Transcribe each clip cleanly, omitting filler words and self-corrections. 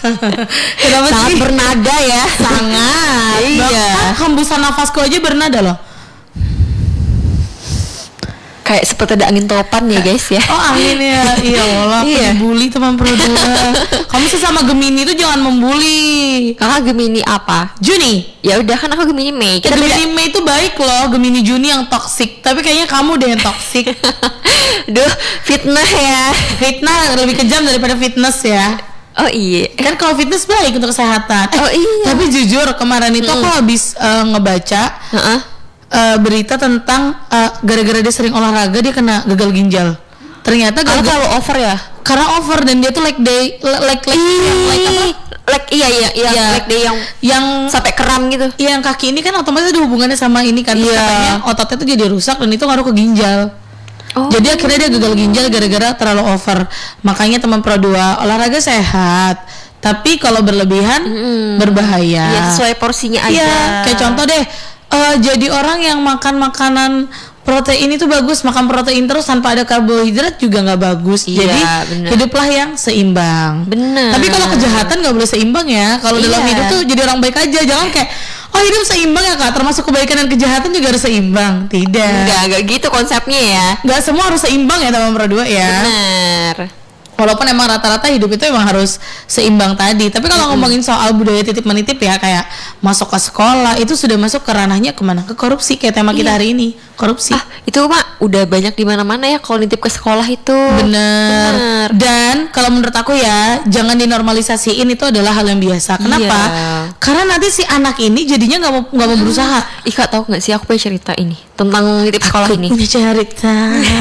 Kenapa Sangat sih? bernada ya. Sangat. Iya. Bahkan hembusan nafasku aja bernada loh. Kayak seperti ada angin topan ya guys ya. Oh angin ya. Iya Allah. Aku Iya. dibully teman pro 2. Kamu sesama Gemini tuh jangan membuli. Kakak Gemini apa? Juni. Ya udah kan aku Gemini Mei. Kita beda. Gemini Mei itu baik loh. Gemini Juni yang toksik. Tapi kayaknya kamu deh yang toksik. Duh, fitnah ya. Fitnah lebih kejam daripada fitness ya. Oh iya. Kan kalau fitness baik untuk kesehatan. Oh iya. Tapi jujur kemarin itu aku habis ngebaca Heeh. berita tentang gara-gara dia sering olahraga dia kena gagal ginjal. Ternyata Kalau gagal terlalu over ya. karena over dan dia tuh like apa? Iya, leg day Yang sampai kram gitu. yang kaki ini kan otomatis ada hubungannya sama ini kan. Terus Iya. katanya ototnya tuh jadi rusak dan itu ngaruh ke ginjal. Oh. Jadi akhirnya dia gagal ginjal gara-gara terlalu over. Makanya teman pro 2 olahraga sehat, tapi kalau berlebihan berbahaya. Ya sesuai porsinya aja. Iya, kayak contoh deh, jadi orang yang makan makanan protein itu bagus, makan protein terus tanpa ada karbohidrat juga nggak bagus. Iya, Jadi bener. hiduplah yang seimbang. Bener. Tapi kalau kejahatan nggak boleh seimbang ya. Kalau dalam Iya. hidup tuh jadi orang baik aja, jangan kayak oh hidup seimbang ya kak. Termasuk kebaikan dan kejahatan juga harus seimbang. Tidak. Enggak gitu konsepnya ya. Nggak semua harus seimbang ya teman pro 2 ya. Bener. Walaupun emang rata-rata hidup itu emang harus seimbang tadi. Tapi kalau ngomongin soal budaya titip menitip ya, kayak masuk ke sekolah itu sudah masuk ke ranahnya kemana? Ke korupsi kayak tema kita hari ini, korupsi. Ah, itu mah udah banyak di mana-mana ya kalau nitip ke sekolah itu. Bener. Dan kalau menurut aku ya, jangan dinormalisasiin, itu adalah hal yang biasa. Kenapa? Iya. Karena nanti si anak ini jadinya nggak mau berusaha. Ih Kak, tahu nggak sih aku punya cerita ini tentang nitip sekolah Aku ini. punya cerita.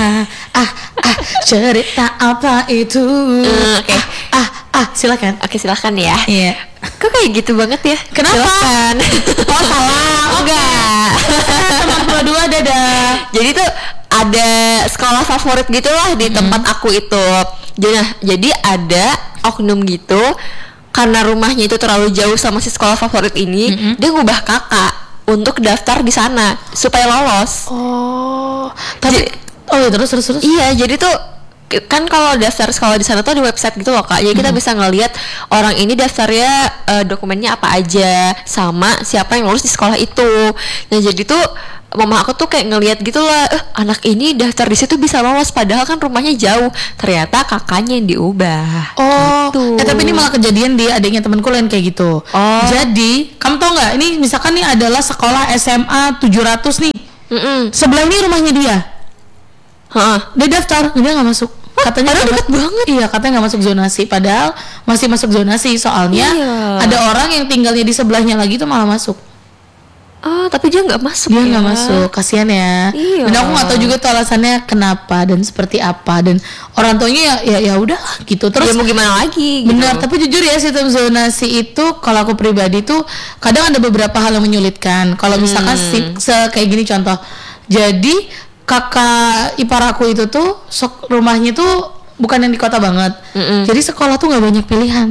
Cerita apa itu? Oke. Silakan. Oke, silakan ya. Iya. Kok kayak gitu banget ya? Kenapa? Silakan. Oh salah. Enggak. Teman pro 2 dadah. Jadi tuh ada sekolah favorit gitu lah di tempat aku itu. Jadi ada oknum gitu, karena rumahnya itu terlalu jauh sama si sekolah favorit ini, dia ngubah kakak untuk daftar di sana supaya lolos. Oh, tapi Jadi- terus. Iya, jadi tuh kan kalau daftar sekolah di sana tuh ada website gitu loh Kak. Jadi kita bisa ngelihat orang ini daftarnya dokumennya apa aja, sama siapa yang lulus di sekolah itu. Nah, jadi tuh mama aku tuh kayak ngelihat gitu lah, anak ini daftar di situ bisa lolos padahal kan rumahnya jauh. Ternyata kakaknya yang diubah. Oh, Gitu. tapi ini malah kejadian di adiknya temanku lain kayak gitu. Oh. Jadi, kamu tau nggak? Ini misalkan nih adalah sekolah SMA 700 nih. Sebelah ini rumahnya dia. Heeh. Dia daftar, dia nggak masuk. Katanya padahal nggak deket banget. Iya, katanya nggak masuk zonasi. Padahal masih masuk zonasi. Soalnya Iya. ada orang yang tinggalnya di sebelahnya lagi tuh malah masuk. Oh, tapi dia nggak masuk. Dia ya? nggak masuk, kasihan ya. Iya. Dan aku nggak tahu juga tuh alasannya kenapa dan seperti apa, dan orang tuanya ya udah gitu terus. Ya mau gimana lagi? Gitu. Benar, tapi jujur ya sistem zonasi itu kalau aku pribadi tuh kadang ada beberapa hal yang menyulitkan. Kalau misalkan kayak gini contoh, jadi kakak ipar aku itu tuh rumahnya tuh bukan yang di kota banget, jadi sekolah tuh nggak banyak pilihan.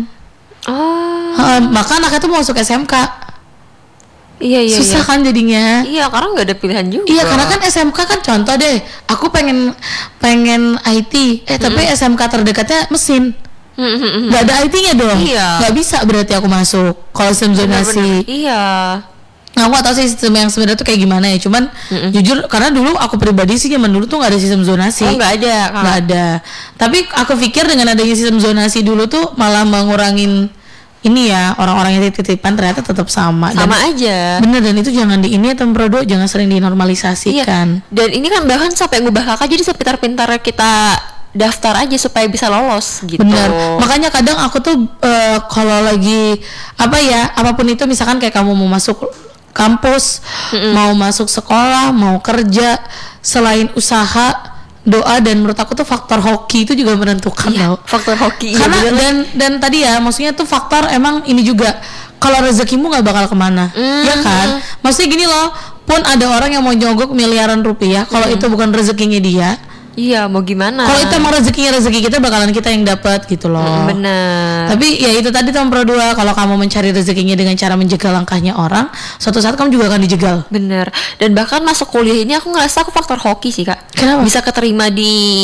Oh, Maka anaknya tuh mau masuk SMK. iya. Susah kan jadinya. Iya, karena nggak ada pilihan juga. Iya, karena kan SMK kan contoh deh, aku pengen IT, tapi SMK terdekatnya mesin, nggak ada IT-nya dong, Iya. nggak bisa berarti aku masuk kalau sistem zonasi. Bener-bener. Iya. Nah, aku gak tahu sih sistem yang sebenarnya tuh kayak gimana ya, cuman jujur karena dulu aku pribadi sih zaman dulu tuh nggak ada sistem zonasi. Oh, nggak ada, Kak. Nggak ada. Tapi aku pikir dengan adanya sistem zonasi dulu tuh malah mengurangin ini ya, orang-orang yang titipan ternyata tetap sama. Sama aja. Bener, dan itu jangan di ini ya produk, jangan sering dinormalisasikan. Iya. Dan ini kan bahkan sampai ngubah kakak jadi sepintar-pintar kita daftar aja supaya bisa lolos gitu. Bener. Makanya kadang aku tuh kalau lagi apapun itu, misalkan kayak kamu mau masuk kampus, mau masuk sekolah, mau kerja, selain usaha, doa, dan menurut aku tuh faktor hoki itu juga menentukan. Iya, tau. faktor hoki. Karena iya, bener. dan tadi ya, maksudnya tuh faktor emang ini juga, kalau rezekimu nggak bakal kemana, ya kan? Maksudnya gini loh, pun ada orang yang mau nyogok miliaran rupiah, kalau itu bukan rezekinya dia, Iya, mau gimana? kalau itu emang rezeki kita, bakalan kita yang dapat gitu loh. Bener. Tapi ya itu tadi Tom Pro 2, kalau kamu mencari rezekinya dengan cara menjegal langkahnya orang, suatu saat kamu juga akan dijegal. Bener. Dan bahkan masuk kuliah ini aku ngerasa aku faktor hoki sih Kak. Kenapa? Bisa keterima di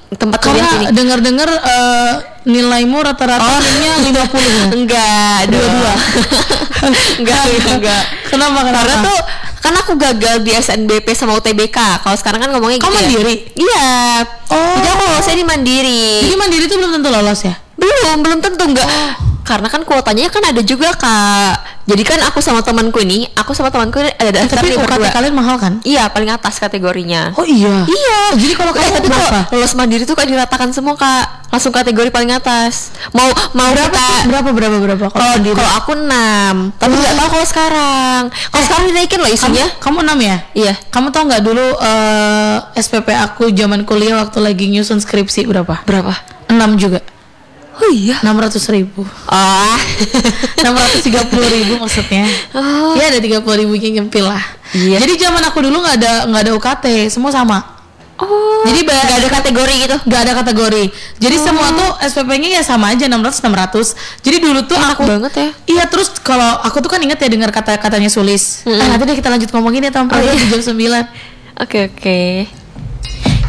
tempat kuliah Karena ini. dengar-dengar nilaimu rata-rata nilainya 50. Enggak, dua. enggak. Kenapa? Karena tuh kan aku gagal di SNBP sama UTBK. Kalau sekarang kan ngomongnya gitu. Kamu mandiri? Iya. Oh. Jadi aku lolosnya di mandiri. Jadi mandiri tuh belum tentu lolos ya? Belum tentu enggak. Karena kan kuotanya kan ada juga Kak. Jadi kan aku sama temanku ini ada daftar Tapi nih UKT berdua. kalian mahal kan? Iya, paling atas kategorinya. Oh iya. Iya. Jadi kalau kamu tapi kok berapa? lulus mandiri tuh kayak diratakan semua Kak. Langsung kategori paling atas. Mau Berapa? kalau aku 6. Tapi nggak tahu kalau sekarang. Kalau sekarang dinaikin loh isunya. Kamu 6 ya? Iya. Kamu tahu nggak dulu SPP aku zaman kuliah waktu lagi nyusun skripsi berapa? Berapa? 6 juga. Oh iya. 600.000. Ah. 630.000 maksudnya. Oh. Ya ada 30.000 yang nyempil lah. Iya. Jadi zaman aku dulu nggak ada UKT, semua sama. Oh. Jadi nggak ada kategori gitu. Nggak ada kategori. Jadi semua tuh SPP-nya ya sama aja 600. Jadi dulu tuh Enak aku banget ya. Iya, terus kalau aku tuh kan inget ya dengar kata-katanya Sulis. Nanti deh kita lanjut ngomongin ya Tampil di jam 9. Oke.